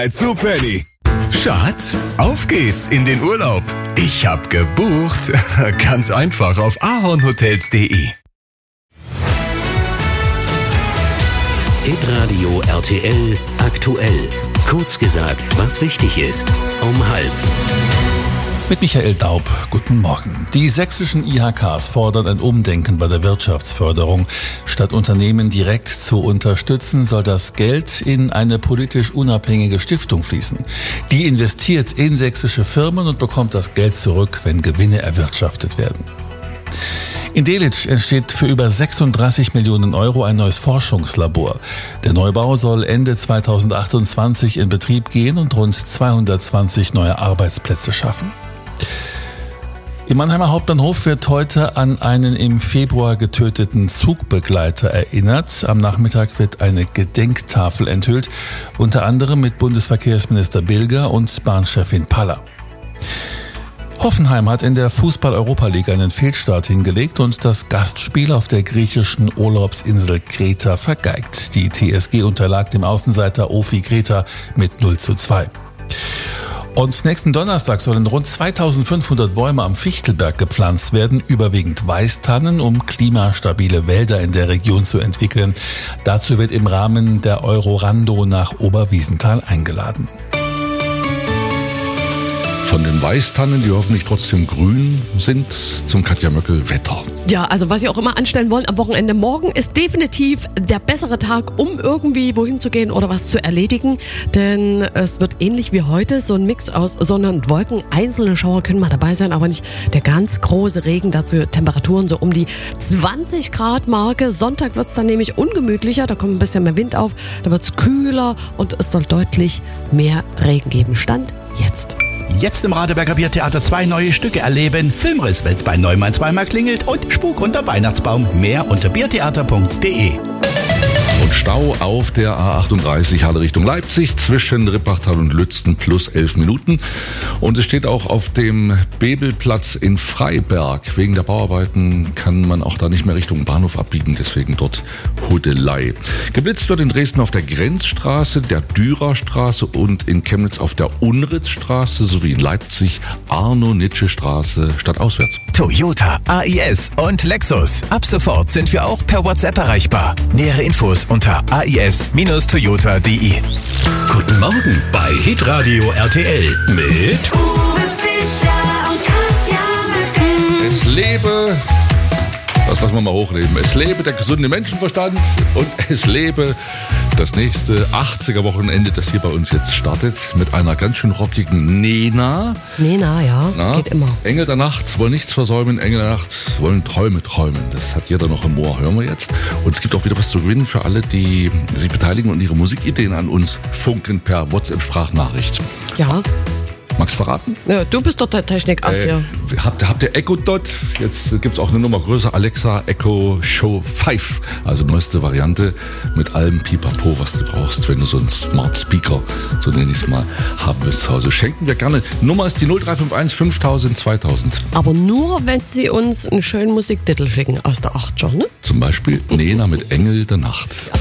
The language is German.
Zu Penny. Schatz, auf geht's in den Urlaub. Ich hab gebucht. Ganz einfach auf ahornhotels.de. Hitradio RTL aktuell. Kurz gesagt, was wichtig ist. Um 12:30. Mit Michael Daub, guten Morgen. Die sächsischen IHKs fordern ein Umdenken bei der Wirtschaftsförderung. Statt Unternehmen direkt zu unterstützen, soll das Geld in eine politisch unabhängige Stiftung fließen. Die investiert in sächsische Firmen und bekommt das Geld zurück, wenn Gewinne erwirtschaftet werden. In Delitzsch entsteht für über 36 Millionen Euro ein neues Forschungslabor. Der Neubau soll Ende 2028 in Betrieb gehen und rund 220 neue Arbeitsplätze schaffen. Im Mannheimer Hauptbahnhof wird heute an einen im Februar getöteten Zugbegleiter erinnert. Am Nachmittag wird eine Gedenktafel enthüllt, unter anderem mit Bundesverkehrsminister Bilger und Bahnchefin Paller. Hoffenheim hat in der Fußball-Europa-League einen Fehlstart hingelegt und das Gastspiel auf der griechischen Urlaubsinsel Kreta vergeigt. Die TSG unterlag dem Außenseiter Ofi Kreta mit 0:2. Und nächsten Donnerstag sollen rund 2500 Bäume am Fichtelberg gepflanzt werden, überwiegend Weißtannen, um klimastabile Wälder in der Region zu entwickeln. Dazu wird im Rahmen der Eurorando nach Oberwiesenthal eingeladen. Von den Weißtannen, die hoffentlich trotzdem grün sind, zum Katja Möckel Wetter. Ja, also was Sie auch immer anstellen wollen am Wochenende. Morgen ist definitiv der bessere Tag, um irgendwie wohin zu gehen oder was zu erledigen. Denn es wird ähnlich wie heute, so ein Mix aus Sonne und Wolken. Einzelne Schauer können mal dabei sein, aber nicht der ganz große Regen. Dazu Temperaturen so um die 20 Grad Marke. Sonntag wird's dann nämlich ungemütlicher, da kommt ein bisschen mehr Wind auf, da wird's kühler und es soll deutlich mehr Regen geben. Stand jetzt. Jetzt im Radeberger Biertheater 2 neue Stücke erleben. Filmriss, wenn's bei Neumann zweimal klingelt und Spuk unter Weihnachtsbaum. Mehr unter biertheater.de. Und Stau auf der A38 Halle Richtung Leipzig zwischen Rippachtal und Lützen plus 11 Minuten. Und es steht auch auf dem Bebelplatz in Freiberg. Wegen der Bauarbeiten kann man auch da nicht mehr Richtung Bahnhof abbiegen, deswegen dort Hudelei. Geblitzt wird in Dresden auf der Grenzstraße, der Dürerstraße und in Chemnitz auf der Unritzstraße sowie in Leipzig Arno-Nitsche-Straße stadtauswärts. Toyota, AIS und Lexus. Ab sofort sind wir auch per WhatsApp erreichbar. Nähere Infos unter ais-toyota.de. Guten Morgen bei Hitradio RTL mit Uwe Fischer und Katja Möckel. Es lebe, das lassen wir mal hochleben, es lebe der gesunde Menschenverstand und es lebe das nächste 80er-Wochenende, das hier bei uns jetzt startet, mit einer ganz schön rockigen Nena. Nena, ja, Na, geht immer. Engel der Nacht wollen nichts versäumen, Engel der Nacht wollen Träume träumen. Das hat jeder noch im Ohr, hören wir jetzt. Und es gibt auch wieder was zu gewinnen für alle, die sich beteiligen und ihre Musikideen an uns funken per WhatsApp-Sprachnachricht. Ja. Magst du verraten? Ja, du bist doch der Technik-Ass hier. Habt ihr Echo Dot? Jetzt gibt's auch eine Nummer größer. Alexa Echo Show 5. Also neueste Variante mit allem Pipapo, was du brauchst, wenn du so einen Smart Speaker, so nenne ich es mal, haben willst zu Hause. Schenken wir gerne. Nummer ist die 0351 5000 2000. Aber nur, wenn Sie uns einen schönen Musiktitel schicken aus der 80er, ne? Zum Beispiel Nena mit Engel der Nacht.